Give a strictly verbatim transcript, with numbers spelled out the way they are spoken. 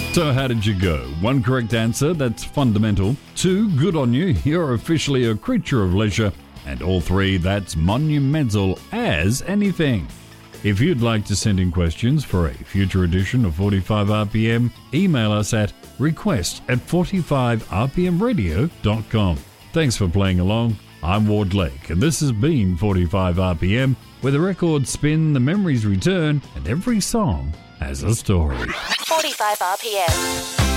So how did you go? One correct answer, that's fundamental. Two, good on you, you're officially a creature of leisure. And all three, that's monumental as anything. If you'd like to send in questions for a future edition of forty-five R P M, email us at request at forty-five r p m radio dot com. Thanks for playing along. I'm Ward Lake, and this has been forty-five R P M, where the records spin, the memories return, and every song has a story. forty-five R P M.